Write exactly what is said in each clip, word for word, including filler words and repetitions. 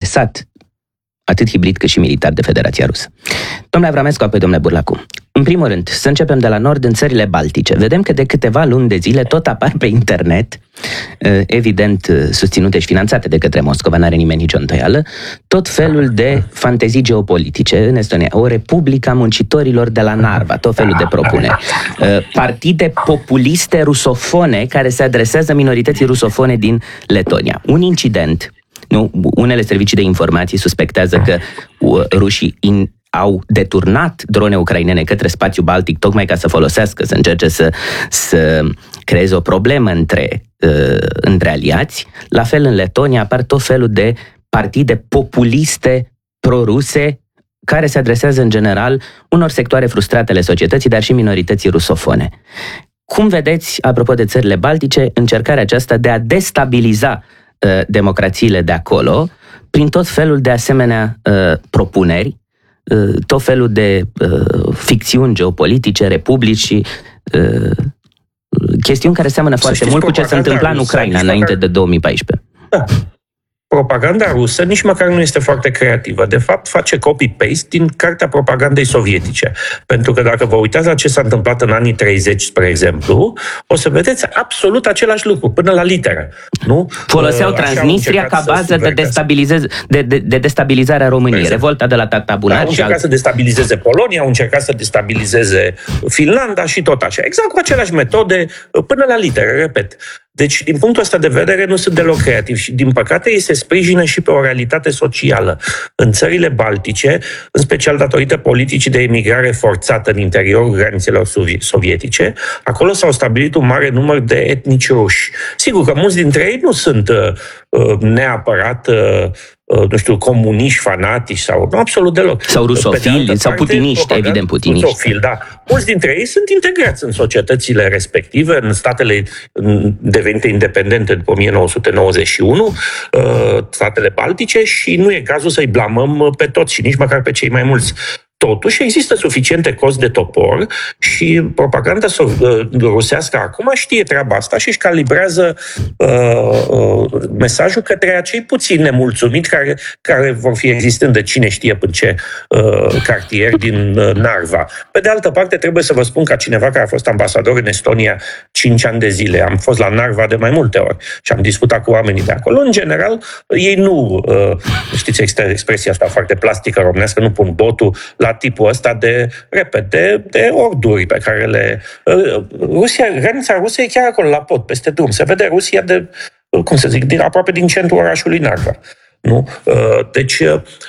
traversat atât hibrid cât și militar de Federația Rusă. Domnule Avramescu, apoi domnule Burlacu. În primul rând, să începem de la nord, în țările baltice. Vedem că de câteva luni de zile tot apar pe internet, evident susținute și finanțate de către Moscova, n-are nimeni nicio îndoială, tot felul de fantezii geopolitice. În Estonia, o republică a muncitorilor de la Narva, tot felul de propuneri. Partide populiste rusofone care se adresează minorității rusofone din Letonia. Un incident. Nu, unele servicii de informații suspectează că uh, rușii in, au deturnat drone ucrainene către spațiul baltic tocmai ca să folosească, să încerce să, să creeze o problemă între, uh, între aliați. La fel în Letonia apar tot felul de partide populiste proruse care se adresează în general unor sectoare frustrate ale societății, dar și minorității rusofone. Cum vedeți, apropo de țările baltice, încercarea aceasta de a destabiliza democrațiile de acolo, prin tot felul de asemenea uh, propuneri, uh, tot felul de uh, ficțiuni geopolitice, republici și uh, chestiuni care seamănă să foarte mult cu ce se întâmpla în Ucraina înainte de două mii paisprezece. Da. Propaganda rusă nici măcar nu este foarte creativă. De fapt, face copy-paste din cartea propagandei sovietice. Pentru că dacă vă uitați la ce s-a întâmplat în anii treizeci, spre exemplu, o să vedeți absolut același lucru, până la literă. Nu? Foloseau Transnistria ca bază de, destabilizez, de, de, de destabilizare a României. Exact. Revolta de la Tactabunar. Da, au încercat alt... să destabilizeze Polonia, au încercat să destabilizeze Finlanda și tot așa. Exact cu aceleași metode, până la literă, repet. Deci, din punctul ăsta de vedere, nu sunt deloc creativi și, din păcate, ei se sprijină și pe o realitate socială. În țările baltice, în special datorită politicii de emigrare forțată în interiorul granițelor sovietice, acolo s-au stabilit un mare număr de etnici ruși. Sigur că mulți dintre ei nu sunt uh, neapărat uh, nu știu, comuniști, fanatici sau nu, absolut deloc. Sau rusofili, sau putiniști, evident putiniști. Rusofili, da. Mulți dintre ei sunt integrați în societățile respective, în statele devenite independente după o mie nouă sute nouăzeci și unu, statele baltice, și nu e cazul să-i blamăm pe toți și nici măcar pe cei mai mulți. Totuși, există suficiente cozi de topor și propaganda rusească acum știe treaba asta și își calibrează uh, uh, mesajul către acei puțini nemulțumiți care, care vor fi existând de cine știe până ce uh, cartier din uh, Narva. Pe de altă parte, trebuie să vă spun, ca cineva care a fost ambasador în Estonia cinci ani de zile, am fost la Narva de mai multe ori și am discutat cu oamenii de acolo. În general, ei nu, uh, știți, există expresia asta foarte plastică românească, nu pun botul la tipul ăsta de, repet, de, de orduri pe care le... Rusia, granița Rusiei e chiar acolo, la pod, peste drum. Se vede Rusia de, cum să zic, din, aproape din centrul orașului Narva. Nu? Deci,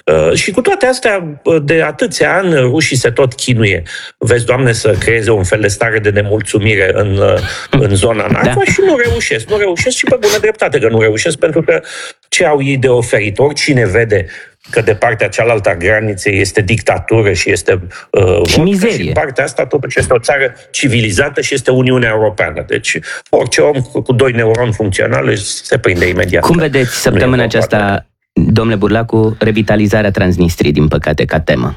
și cu toate astea, de atâția ani, rușii se tot chinuie. Vezi, Doamne, să creeze un fel de stare de nemulțumire în, în zona Narva, da. Și nu reușesc. Nu reușesc și pe bună dreptate că nu reușesc, pentru că ce au ei de oferit? Oricine vede că de partea cealaltă a graniței este dictatură și este uh, și mizerie. Și partea asta totuși este o țară civilizată și este Uniunea Europeană. Deci orice om cu, cu doi neuroni funcționali se prinde imediat. Cum vedeți săptămâna aceasta, domnule Burlacu, revitalizarea Transnistriei, din păcate, ca temă?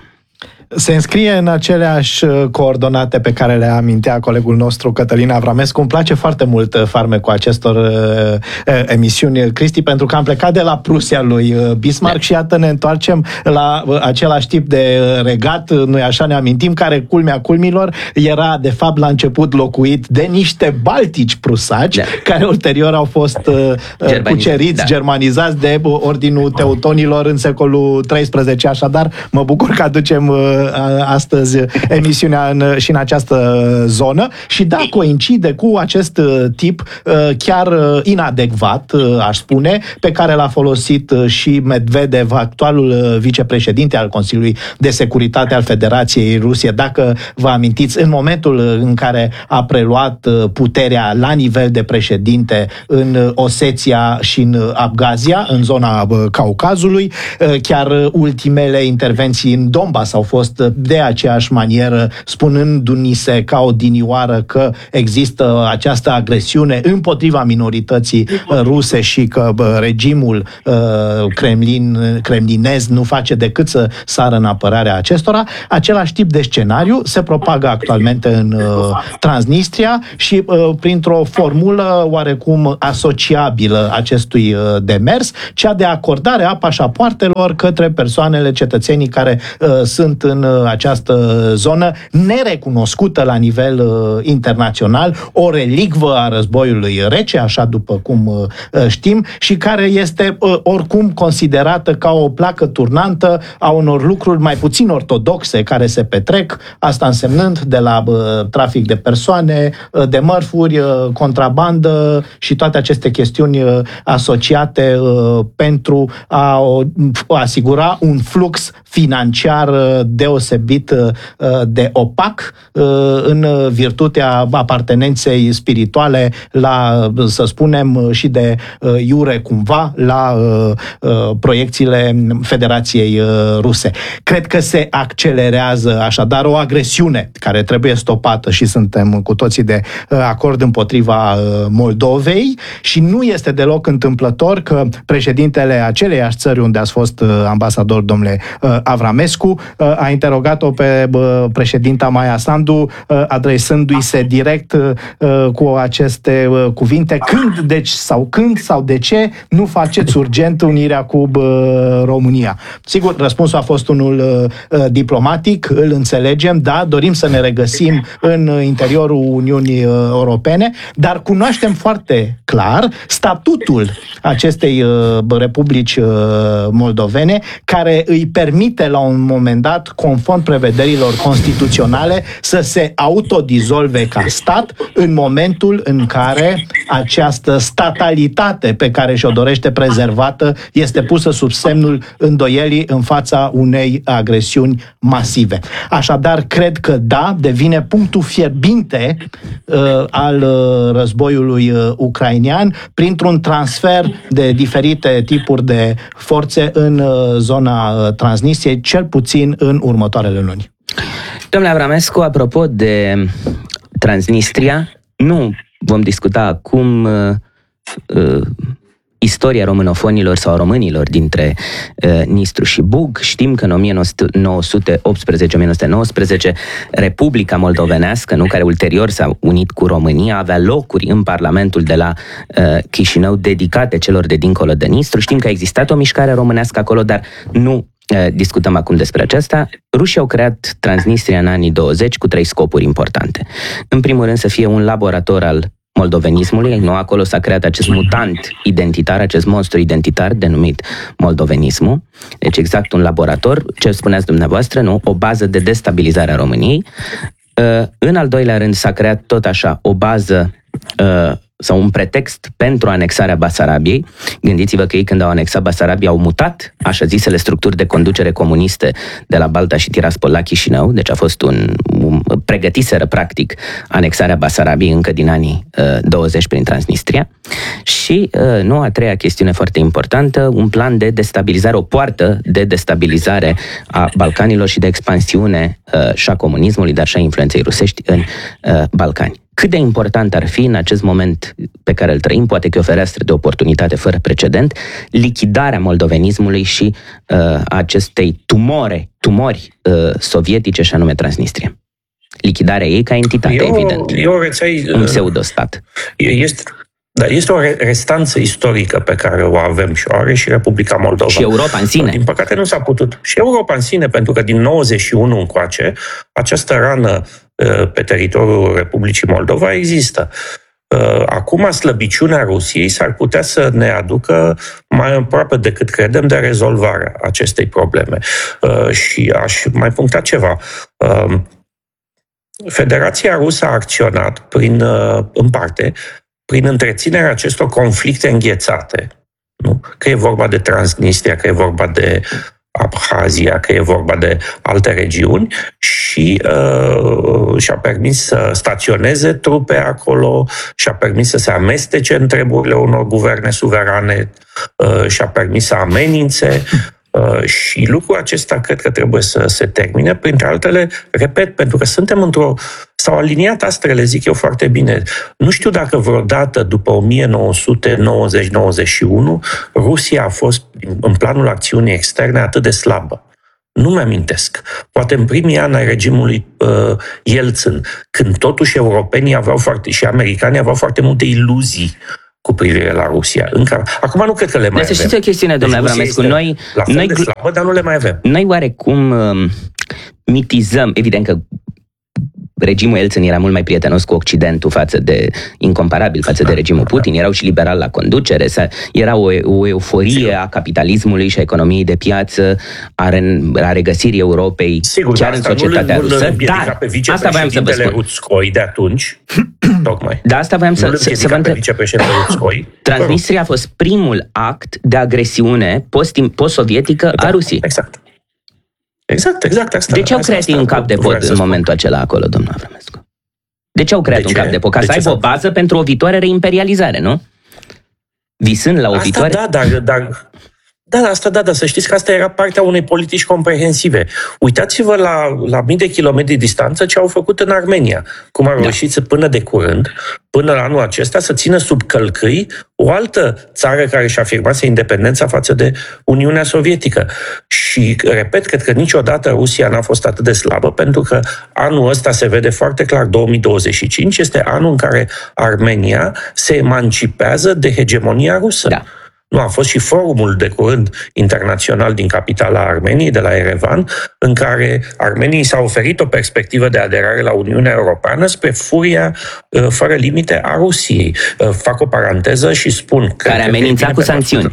Se înscrie în aceleași coordonate pe care le amintea colegul nostru Cătălin Avramescu. Îmi place foarte mult farmecul acestor uh, emisiuni, Cristi, pentru că am plecat de la Prusia lui Bismarck și iată ne întoarcem la uh, același tip de regat, noi așa ne amintim, care, culmea culmilor, era de fapt la început locuit de niște baltici prusaci, da. Care ulterior au fost uh, cuceriți, da. germanizați de ordinul teutonilor în secolul treisprezece. Așadar, mă bucur că aducem uh, astăzi emisiunea în, și în această zonă și da, coincide cu acest tip chiar inadecvat, aș spune, pe care l-a folosit și Medvedev, actualul vicepreședinte al Consiliului de Securitate al Federației Rusie. Dacă vă amintiți, în momentul în care a preluat puterea la nivel de președinte în Oseția și în Abgazia, în zona Caucazului, chiar ultimele intervenții în Donbass au fost fost de aceeași manieră, spunându-ni se ca o dinioară că există această agresiune împotriva minorității ruse și că regimul Kremlin, kremlinez nu face decât să sară în apărarea acestora. Același tip de scenariu se propagă actualmente în Transnistria și printr-o formulă oarecum asociabilă acestui demers, cea de acordare a pașapoartelor către persoanele, cetățenii care uh, sunt în uh, această zonă nerecunoscută la nivel uh, internațional, o relicvă a războiului rece, așa după cum uh, știm, și care este uh, oricum considerată ca o placă turnantă a unor lucruri mai puțin ortodoxe care se petrec, asta însemnând de la uh, trafic de persoane, uh, de mărfuri, uh, contrabandă și toate aceste chestiuni uh, asociate uh, pentru a, a asigura un flux financiar deosebit de opac în virtutea apartenenței spirituale la, să spunem, și de iure cumva la proiecțiile Federației Ruse. Cred că se accelerează așadar o agresiune care trebuie stopată și suntem cu toții de acord împotriva Moldovei și nu este deloc întâmplător că președintele aceleiași țări unde ați fost ambasador, domnule Avramescu, a interogat-o pe președinta Maia Sandu, adresându-i se direct cu aceste cuvinte: când, deci, sau când sau de ce nu faceți urgent unirea cu România? Sigur, răspunsul a fost unul diplomatic, îl înțelegem, da, dorim să ne regăsim în interiorul Uniunii Europene, dar cunoaștem foarte clar statutul acestei Republici moldovene, care îi permite la un moment dat, conform prevederilor constituționale, să se autodizolve ca stat în momentul în care această statalitate pe care și-o dorește prezervată este pusă sub semnul îndoielii în fața unei agresiuni masive. Așadar, cred că da, devine punctul fierbinte uh, al uh, războiului uh, ucrainean printr-un transfer de diferite tipuri de forțe în uh, zona uh, Transnistriei, cel puțin în următoarele luni. Domnule Avramescu, apropo de Transnistria, nu vom discuta acum uh, uh, istoria românofonilor sau românilor dintre uh, Nistru și Bug. Știm că în o mie nouă sute optsprezece - o mie nouă sute nouăsprezece Republica Moldovenească, nu, care ulterior s-a unit cu România, avea locuri în Parlamentul de la uh, Chișinău dedicate celor de dincolo de Nistru. Știm că a existat o mișcare românească acolo, dar nu discutăm acum despre aceasta. Rușii au creat Transnistria în anii douăzeci cu trei scopuri importante. În primul rând, să fie un laborator al moldovenismului. Nu, acolo s-a creat acest mutant identitar, acest monstru identitar denumit moldovenismul. Deci exact un laborator, ce spuneați dumneavoastră, nu? O bază de destabilizare a României. În al doilea rând, s-a creat tot așa o bază sau un pretext pentru anexarea Basarabiei. Gândiți-vă că ei, când au anexat Basarabia, au mutat așa zisele structuri de conducere comuniste de la Balta și Tiraspol la Chișinău, deci a fost un, un pregătiseră practic anexarea Basarabiei încă din anii uh, douăzeci prin Transnistria. Și, uh, nu, a treia chestiune foarte importantă, un plan de destabilizare, o poartă de destabilizare a Balcanilor și de expansiune uh, și a comunismului, dar și a influenței rusești în uh, Balcani. Cât de important ar fi în acest moment pe care îl trăim, poate că e o fereastră de oportunitate fără precedent, lichidarea moldovenismului și uh, acestei tumore, tumori uh, sovietice, și anume Transnistria. Lichidarea ei ca entitate, eu, evident. Eu reței, un pseudostat. Este, da, este o restanță istorică pe care o avem și o are și Republica Moldova. Și Europa în sine. Din păcate nu s-a putut. Și Europa în sine, pentru că din nouăzeci și unu încoace, această rană pe teritoriul Republicii Moldova există. Acum, slăbiciunea Rusiei s-ar putea să ne aducă mai aproape decât credem de rezolvarea acestei probleme. Și aș mai puncta ceva. Federația Rusă a acționat prin, în parte prin întreținerea acestor conflicte înghețate. Nu? Că e vorba de Transnistria, că e vorba de Abhazia, că e vorba de alte regiuni și uh, și-a permis să staționeze trupe acolo, și-a permis să se amestece în treburile unor guverne suverane, uh, și-a permis să amenințe. Și lucrul acesta cred că trebuie să se termine, printre altele, repet, pentru că suntem într-o... S-au aliniat astrele, zic eu foarte bine. Nu știu dacă vreodată, după o mie nouă sute nouăzeci nouăzeci și unu, Rusia a fost, în planul acțiunii externe, atât de slabă. Nu mi-amintesc. Poate în primii ani ai regimului uh, Yeltsin, când totuși europenii aveau foarte, și americanii aveau foarte multe iluzii cu privire la Rusia. Încă, acum nu cred că le mai deci, avem. Știți o chestiune, domnule deci, Avramescu, noi... La fel noi, de slabă, dar nu le mai avem. Noi oarecum uh, mitizăm, evident că regimul Yeltsin era mult mai prietenos cu Occidentul față de, incomparabil față de regimul Putin, erau și liberali la conducere, era o, o euforie a capitalismului și a economiei de piață, a, re, a regăsirii Europei, sigur, chiar în societatea nu, rusă, nu dar pe asta voiam să vă spun. Rutskoi de atunci, tocmai. Da, asta voiam să, să, să vă întreb. Transnistria a fost primul act de agresiune post-sovietică da, a Rusiei. Exact. Exact, exact. Asta, de ce au creat un cap de pod în momentul acela acolo, domnul Avramescu? De ce au creat de un ce? cap de pod? Ca de să aibă o bază pentru o viitoare reimperializare, nu? Visând la o asta viitoare... da, dar... dar... Da, asta da, dar să știți că asta era partea unei politici comprehensive. Uitați-vă la, la mii de kilometri distanță ce au făcut în Armenia. Cum au da. reușit să, până de curând, până la anul acesta, să țină sub călcâi o altă țară care și-a afirmase independența față de Uniunea Sovietică. Și, repet, cred că niciodată Rusia n-a fost atât de slabă, pentru că anul ăsta se vede foarte clar, două mii douăzeci și cinci, este anul în care Armenia se emancipează de hegemonia rusă. Da. Nu, a fost și forumul de curând internațional din capitala Armeniei, de la Erevan, în care armenii s-au oferit o perspectivă de aderare la Uniunea Europeană spre furia fără limite a Rusiei. Fac o paranteză și spun că... Care amenința cu sancțiuni.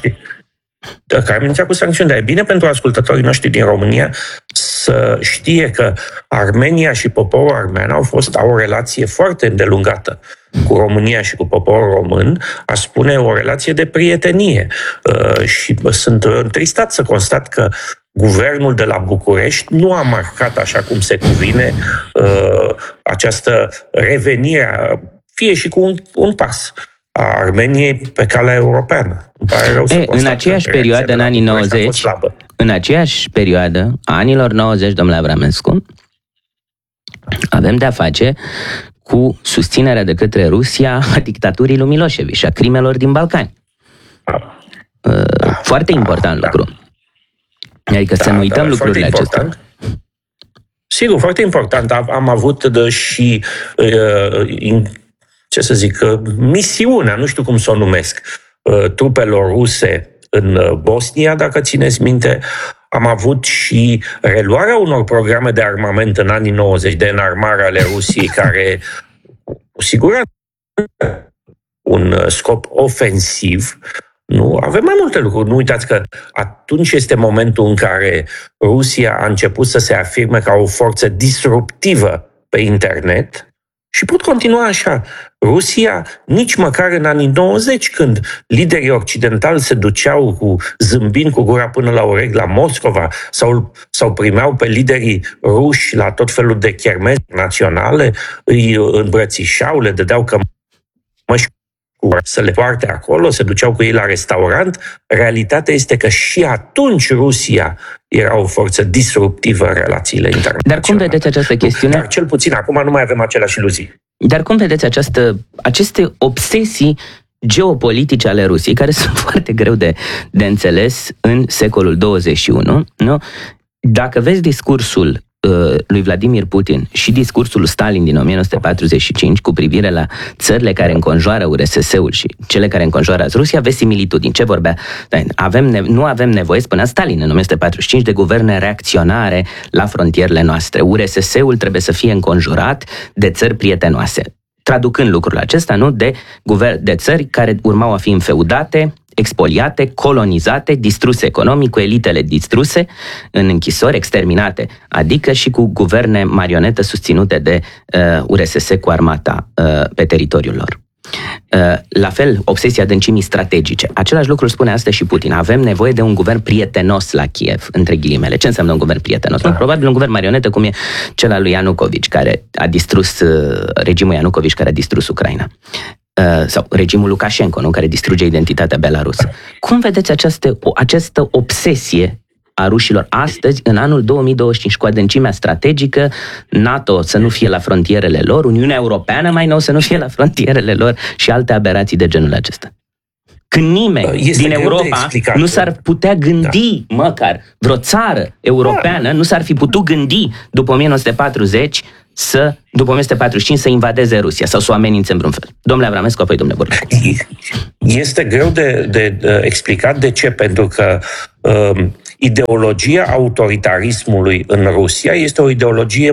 Care amenința cu sancțiuni, dar e bine pentru ascultătorii noștri din România să știe că Armenia și poporul armean au fost, au o relație foarte îndelungată cu România și cu poporul român, aș spune o relație de prietenie. Uh, și sunt întristat să constat că guvernul de la București nu a marcat așa cum se cuvine uh, această revenire, fie și cu un, un pas, a Armeniei pe calea europeană. Îmi pare rău să e, în aceeași perioadă, în anii nouăzeci, în aceeași perioadă, a anilor nouăzeci, domnule Avramescu, avem de-a face cu susținerea de către Rusia a dictaturii lui Milosevic și a crimelor din Balcani. Da, foarte da, important da, lucru. Adică da, să nu uităm da, lucrurile acestea. Sigur, foarte important. Am avut de și, ce să zic, misiunea, nu știu cum să o numesc, trupelor ruse în Bosnia, dacă țineți minte. Am avut și reluarea unor programe de armament în anii nouăzeci, de înarmare ale Rusiei, care, cu siguranță, un scop ofensiv. Nu, avem mai multe lucruri. Nu uitați că atunci este momentul în care Rusia a început să se afirme ca o forță disruptivă pe internet. Și pot continua așa. Rusia, nici măcar în anii nouăzeci, când liderii occidentali se duceau cu zâmbind cu gura până la urechi la Moscova sau, sau primeau pe liderii ruși la tot felul de chermezi naționale, îi îmbrățișau, le dădeau cămăși să le poarte acolo, se duceau cu ei la restaurant. Realitatea este că și atunci Rusia era o forță disruptivă în relațiile internaționale. Dar cum vedeți această chestiune? Dar cel puțin acum nu mai avem aceleași iluzii. Dar cum vedeți această, aceste obsesii geopolitice ale Rusiei, care sunt foarte greu de, de înțeles în secolul douăzeci și unu, nu? Dacă vezi discursul lui Vladimir Putin și discursul lui Stalin din o mie nouă sute patruzeci și cinci cu privire la țările care înconjoară U R S S-ul și cele care înconjoară Rusia, vezi similitudini. Ce vorbea? Avem, nu avem nevoie, spunea Stalin în o mie nouă sute patruzeci și cinci, de guverne reacționare la frontierele noastre. U R S S-ul trebuie să fie înconjurat de țări prietenoase. Traducând lucrul acesta, nu? De, guver- de țări care urmau a fi înfeudate, expoliate, colonizate, distruse economic, cu elitele distruse, în închisori, exterminate, adică și cu guverne marionete susținute de uh, U R S S cu armata uh, pe teritoriul lor. Uh, la fel, obsesia adâncimii strategice. Același lucru spune astăzi și Putin. Avem nevoie de un guvern prietenos la Kiev, între ghilimele. Ce înseamnă un guvern prietenos? Da. Probabil un guvern marionetă, cum e cel al lui Ianucovici, care a distrus uh, regimul Ianucovici, care a distrus Ucraina. sau regimul Lukashenko, nu, care distruge identitatea belarusă. Cum vedeți această, această obsesie a rușilor astăzi, în anul două mii douăzeci și cinci, cu adâncimea strategică, NATO să nu fie la frontierele lor, Uniunea Europeană mai nou să nu fie la frontierele lor și alte aberații de genul acesta? Când nimeni este din Europa nu s-ar putea gândi, da. măcar vreo țară europeană, da. nu s-ar fi putut gândi după o mie nouă sute patruzeci să, după o mie nouă sute patruzeci și cinci să invadeze Rusia sau să o amenințe în vreun fel. Domnule Avramescu, apoi domnule Burlacu. Este greu de, de, de explicat de ce, pentru că um, ideologia autoritarismului în Rusia este o ideologie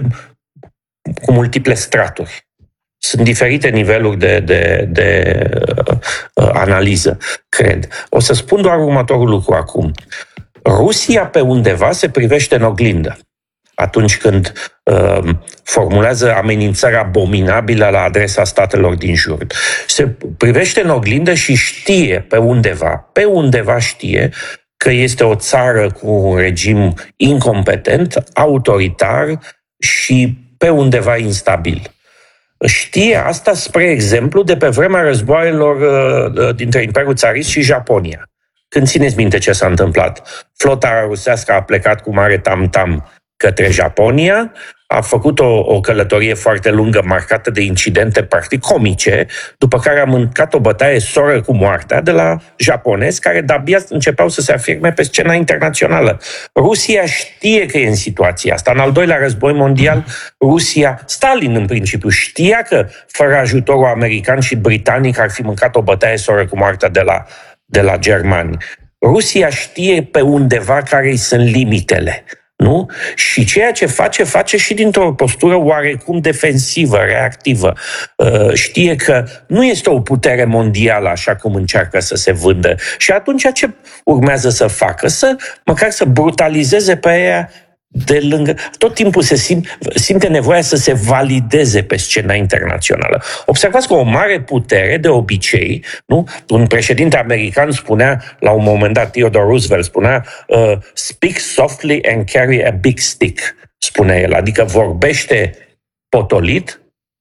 cu multiple straturi. Sunt diferite niveluri de, de, de uh, analiză, cred. O să spun doar următorul lucru acum. Rusia pe undeva se privește în oglindă atunci când uh, formulează amenințări abominabile la adresa statelor din jur. Se privește în oglindă și știe pe undeva, pe undeva știe că este o țară cu un regim incompetent, autoritar și pe undeva instabil. Știe asta, spre exemplu, de pe vremea războaielor uh, dintre Imperiul Țarist și Japonia. Când țineți minte ce s-a întâmplat? Flota rusească a plecat cu mare tam-tam către Japonia, a făcut o, o călătorie foarte lungă, marcată de incidente practic comice, după care a mâncat o bătaie soră cu moartea de la japonezi, care de-abia începeau să se afirme pe scena internațională. Rusia știe că e în situația asta. În al doilea război mondial, Rusia, Stalin în principiu, știa că fără ajutorul american și britanic ar fi mâncat o bătaie soră cu moartea de la, de la germani. Rusia știe pe undeva care îi sunt limitele. Nu? Și ceea ce face, face și dintr-o postură oarecum defensivă, reactivă. Știe că nu este o putere mondială așa cum încearcă să se vândă. Și atunci ce urmează să facă? Să, măcar să brutalizeze pe ea de lângă. Tot timpul se sim, simte nevoia să se valideze pe scena internațională. Observați că o mare putere, de obicei, nu? Un președinte american spunea, la un moment dat, Theodore Roosevelt spunea, uh, speak softly and carry a big stick, spunea el, adică vorbește potolit,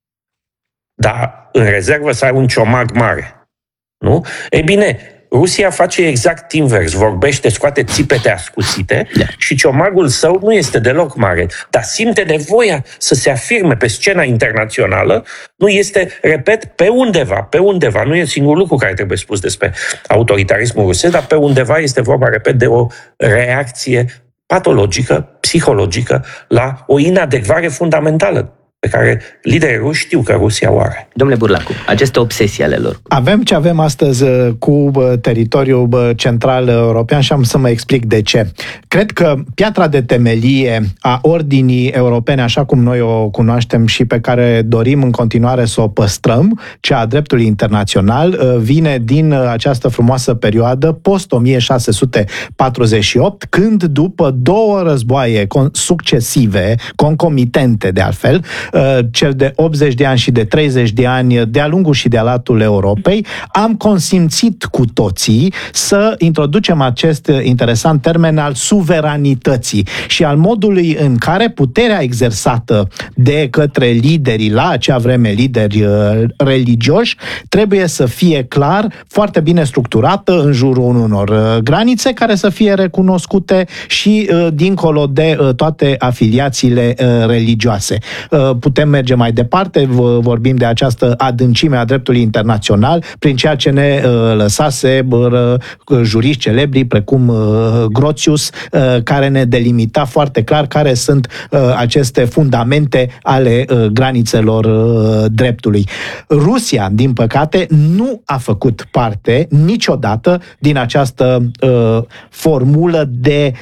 dar în rezervă să ai un ciomag mare. Nu? Ei bine, Rusia face exact invers, vorbește, scoate țipete ascuțite și ciomagul său nu este deloc mare, dar simte nevoia să se afirme pe scena internațională, nu este, repet, pe undeva, pe undeva, nu e singurul lucru care trebuie spus despre autoritarismul rusesc, dar pe undeva este vorba, repet, de o reacție patologică, psihologică, la o inadecvare fundamentală pe care liderii ruși știu că Rusia o are. Domnule Burlacu, aceste obsesii ale lor. Avem ce avem astăzi cu teritoriul central european și am să mă explic de ce. Cred că piatra de temelie a ordinii europene, așa cum noi o cunoaștem și pe care dorim în continuare să o păstrăm, cea a dreptului internațional, vine din această frumoasă perioadă post o mie șase sute patruzeci și opt, când după două războaie succesive, concomitente de altfel, cel de optzeci de ani și de treizeci de ani, de-a lungul și de-a latul Europei, am consimțit cu toții să introducem acest interesant termen al suveranității și al modului în care puterea exersată de către liderii, la acea vreme lideri religioși, trebuie să fie clar, foarte bine structurată în jurul unor granițe care să fie recunoscute și dincolo de toate afiliațiile religioase. Putem merge mai departe, vorbim de această adâncime a dreptului internațional, prin ceea ce ne lăsase juriști celebri precum Grotius, care ne delimita foarte clar care sunt aceste fundamente ale granițelor dreptului. Rusia, din păcate, nu a făcut parte niciodată din această formulă de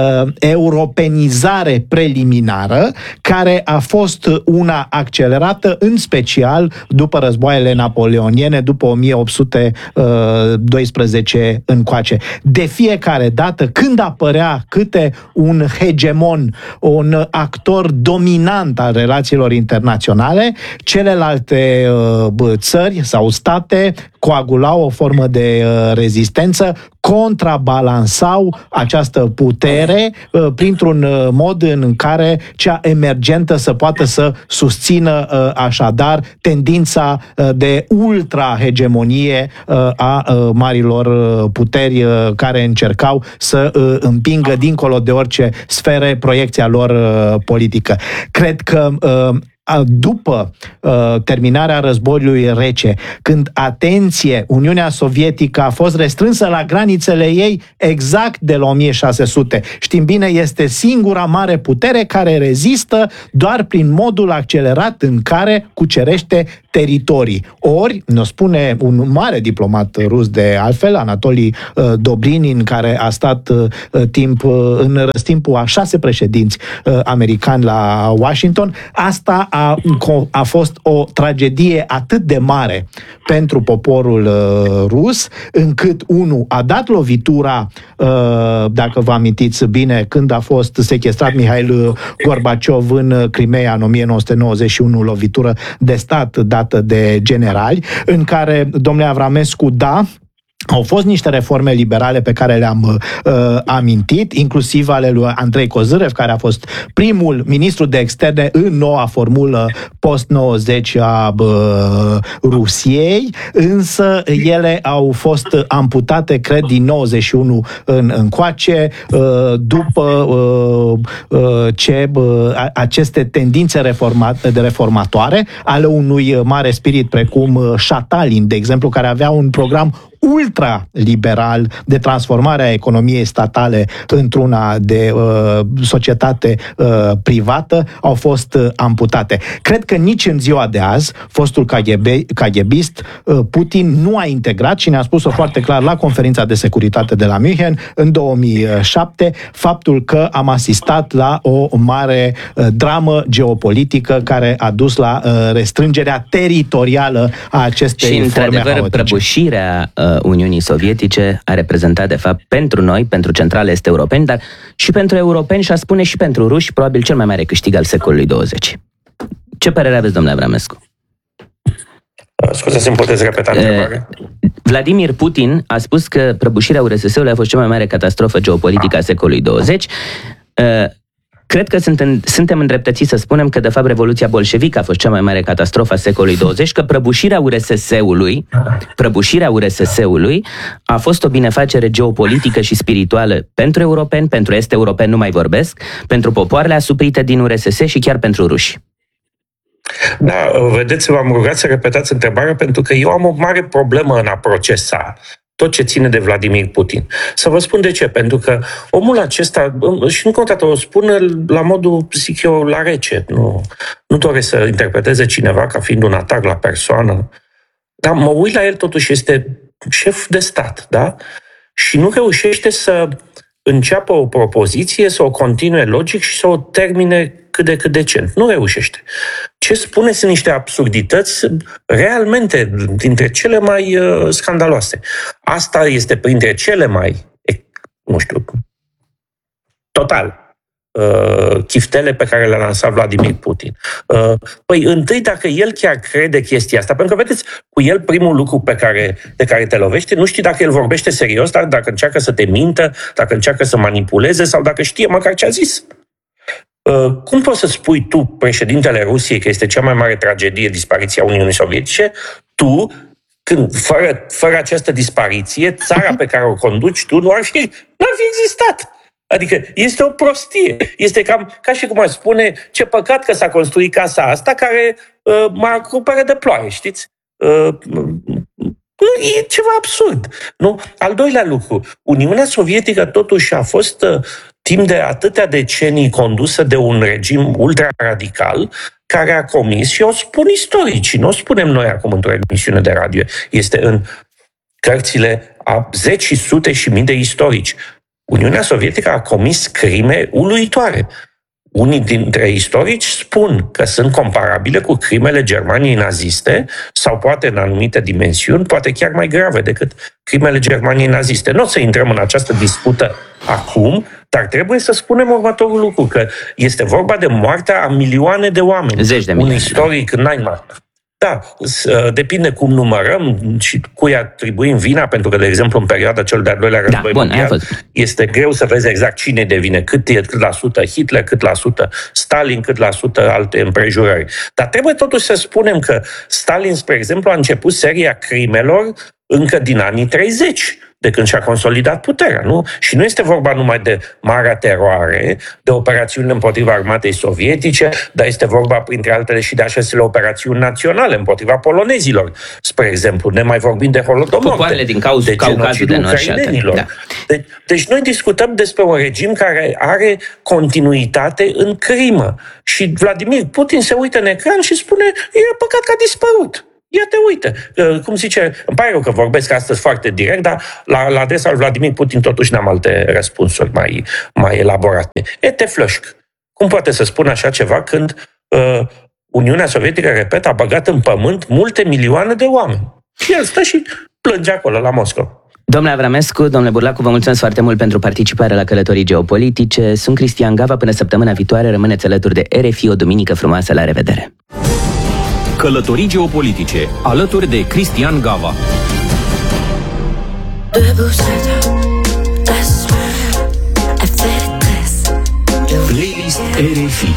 europenizare preliminară, care a fost una accelerată, în special după războaiele napoleoniene, după o mie opt sute doisprezece încoace. De fiecare dată, când apărea câte un hegemon, un actor dominant al relațiilor internaționale, celelalte țări sau state coagulau o formă de rezistență, contrabalansau această putere uh, printr-un uh, mod în care cea emergentă să poată să susțină uh, așadar tendința uh, de ultra-hegemonie uh, a uh, marilor uh, puteri uh, care încercau să uh, împingă dincolo de orice sfere proiecția lor uh, politică. Cred că uh, după uh, terminarea războiului rece, când, atenție, Uniunea Sovietică a fost restrânsă la granițele ei exact de la o mie șase sute. Știm bine, este singura mare putere care rezistă doar prin modul accelerat în care cucerește teritorii. Ori, ne spune un mare diplomat rus de altfel, Anatolii uh, Dobrinin, care a stat uh, timp uh, în răstimpul a șase președinți uh, americani la Washington, asta a, a fost o tragedie atât de mare pentru poporul uh, rus, încât, unu, a dat lovitura, uh, dacă vă amintiți bine, când a fost sequestrat Mihail Gorbaciov în Crimea în o mie nouă sute nouăzeci și unu, lovitură de stat dată de generali, în care, domnule Avramescu, da, au fost niște reforme liberale pe care le-am uh, amintit, inclusiv ale lui Andrei Kozyrev, care a fost primul ministru de externe în noua formulă post nouăzeci a uh, Rusiei, însă ele au fost amputate, cred, din nouăzeci și unu în, încoace, uh, după uh, uh, ce uh, aceste tendințe reforma- de reformatoare ale unui mare spirit precum Șatalin, de exemplu, care avea un program ultraliberal de transformarea economiei statale într-una de uh, societate uh, privată, au fost uh, amputate. Cred că nici în ziua de azi, fostul K G B, KGBist, uh, Putin nu a integrat, și ne-a spus-o foarte clar la conferința de securitate de la München în două mii șapte, faptul că am asistat la o mare uh, dramă geopolitică care a dus la uh, restrângerea teritorială a acestei și, forme într-adevăr, haotice. Prăbușirea uh, Uniunii Sovietice a reprezentat, de fapt, pentru noi, pentru centrale est europeni, dar și pentru europeni, și a spune și pentru ruși, probabil cel mai mare câștig al secolului douăzeci. Ce părere aveți, domnule Avramescu? Scuze, îmi puteți repeta întrebarea? Vladimir Putin a spus că prăbușirea U R S S-ului a fost cea mai mare catastrofă geopolitică a secolului douăzeci. Cred că sunt în, suntem îndreptățiți să spunem că, de fapt, Revoluția bolșevică a fost cea mai mare catastrofă a secolului douăzeci, că prăbușirea U R S S-ului, prăbușirea U R S S-ului a fost o binefacere geopolitică și spirituală pentru europeni, pentru est europeni nu mai vorbesc, pentru popoarele asuprite din U R S S și chiar pentru ruși. Da, vedeți, v-am rugat să repetați întrebarea pentru că eu am o mare problemă în a procesa tot ce ține de Vladimir Putin. Să vă spun de ce. Pentru că omul acesta, și încă o dată o spun la modul, zic eu, la rece. Nu, nu doresc să interpreteze cineva ca fiind un atac la persoană. Dar mă uit la el, totuși este șef de stat, da? Și nu reușește să înceapă o propoziție, să o continue logic și să o termine cât de cât decent. Nu reușește. Ce spune sunt niște absurdități realmente dintre cele mai uh, scandaloase. Asta este printre cele mai, nu știu, total, uh, chiftele pe care le-a lansat Vladimir Putin. Uh, păi, întâi, dacă el chiar crede chestia asta, pentru că, vedeți, cu el primul lucru pe care, de care te lovește, nu știi dacă el vorbește serios, dar dacă încearcă să te mintă, dacă încearcă să manipuleze sau dacă știe măcar ce a zis. Uh, cum poți să spui tu, președintele Rusiei, că este cea mai mare tragedie dispariția Uniunii Sovietice, tu, când, fără, fără această dispariție, țara pe care o conduci tu nu ar fi, nu ar fi existat. Adică este o prostie. Este cam ca și cum aș spune, ce păcat că s-a construit casa asta care uh, mă acoperă de ploaie, știți? Uh, e ceva absurd. Nu? Al doilea lucru, Uniunea Sovietică totuși a fost uh, timp de atâtea decenii condusă de un regim ultra-radical care a comis, și o spun istoricii, nu o spunem noi acum într-o emisiune de radio, este în cărțile a zeci și sute și mii de istorici. Uniunea Sovietică a comis crime uluitoare. Unii dintre istorici spun că sunt comparabile cu crimele Germaniei naziste sau poate în anumite dimensiuni, poate chiar mai grave decât crimele Germaniei naziste. Nu o să intrăm în această dispută acum, dar trebuie să spunem următorul lucru, că este vorba de moartea a milioane de oameni. Zeci de milioane. Un istoric, Neymar, Da, depinde cum numărăm și cui atribuim vina, pentru că, de exemplu, în perioada cel de-al doilea război da, bun, mondial, este greu să vezi exact cine devine, cât, e, cât la sută Hitler, cât la sută Stalin, cât la sută alte împrejurări. Dar trebuie totuși să spunem că Stalin, spre exemplu, a început seria crimelor încă din anii treizeci, de când și-a consolidat puterea, nu? Și nu este vorba numai de Marea Teroare, de operațiunile împotriva armatei sovietice, dar este vorba, printre altele, și de așesele operațiuni naționale împotriva polonezilor, spre exemplu, ne mai vorbim de Holodomor. Popoarele din Cauz, de Caucazul de Nord și altele. Da. Deci, deci noi discutăm despre un regim care are continuitate în crimă. Și Vladimir Putin se uită în ecran și spune, e păcat că a dispărut. Ia te uite, cum zice, îmi pare rău că vorbesc astăzi foarte direct, dar la, la adresa lui Vladimir Putin totuși n-am alte răspunsuri mai, mai elaborate. E te flășc. Cum poate să spună așa ceva când uh, Uniunea Sovietică, repet, a băgat în pământ multe milioane de oameni? Și el stă și plânge acolo, la Moscova. Domnule Avramescu, domnule Burlacu, vă mulțumesc foarte mult pentru participarea la Călătorii Geopolitice. Sunt Cristian Gava, până săptămâna viitoare rămâneți alături de R F I, o duminică frumoasă, la revedere! Călătorii Geopolitice, alături de Cristian Gava. Playlist R F I.